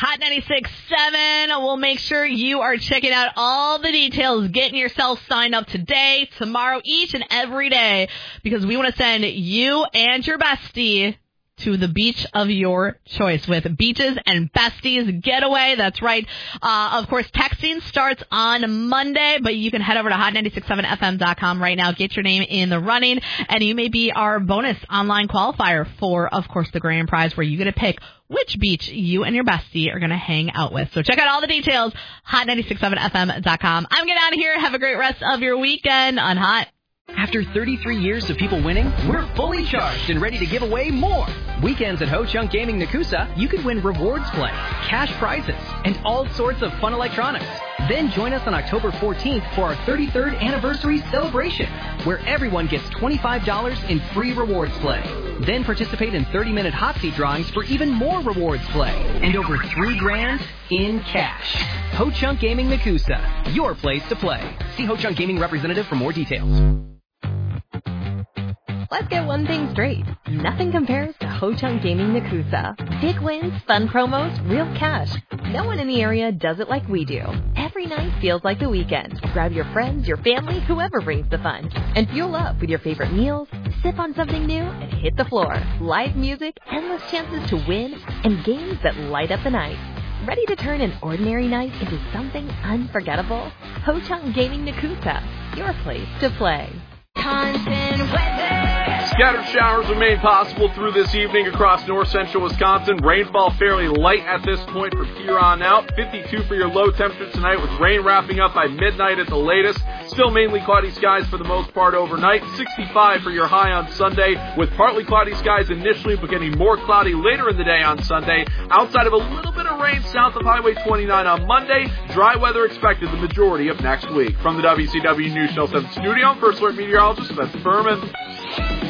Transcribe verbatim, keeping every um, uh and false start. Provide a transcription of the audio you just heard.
Hot ninety-six point seven. We'll make sure you are checking out all the details, getting yourself signed up today, tomorrow, each and every day, because we want to send you and your bestie to the beach of your choice with Beaches and Besties Getaway. That's right. Uh, of course, texting starts on Monday, but you can head over to hot nine six seven f m dot com right now. Get your name in the running, and you may be our bonus online qualifier for, of course, the grand prize, where you get to pick which beach you and your bestie are going to hang out with. So check out all the details, hot nine six seven f m dot com. I'm getting out of here. Have a great rest of your weekend on Hot. After thirty-three years of people winning, we're fully charged and ready to give away more. Weekends at Ho Chunk Gaming Nakusa, you could win rewards play, cash prizes, and all sorts of fun electronics. Then join us on October fourteenth for our thirty-third anniversary celebration, where everyone gets twenty-five dollars in free rewards play. Then participate in thirty-minute hot seat drawings for even more rewards play, and over three grand in cash. Ho Chunk Gaming Nakusa, your place to play. See Ho Chunk Gaming representative for more details. Let's get one thing straight. Nothing compares to Ho Chunk Gaming Nakusa. Big wins, fun promos, real cash. No one in the area does it like we do. Every night feels like the weekend. Grab your friends, your family, whoever brings the fun. And fuel up with your favorite meals, sip on something new, and hit the floor. Live music, endless chances to win, and games that light up the night. Ready to turn an ordinary night into something unforgettable? Ho Chunk Gaming Nakusa, your place to play. Wisconsin weather. Scattered showers remain possible through this evening across north central Wisconsin. Rainfall fairly light at this point from here on out. fifty-two for your low temperature tonight, with rain wrapping up by midnight at the latest. Still mainly cloudy skies for the most part overnight. sixty-five for your high on Sunday, with partly cloudy skies initially, but getting more cloudy later in the day on Sunday. Outside of a little bit of rain south of Highway twenty-nine on Monday, dry weather expected the majority of next week. From the W C W News Channel seven studio, I'm First Alert Meteorologist Spencer Berman.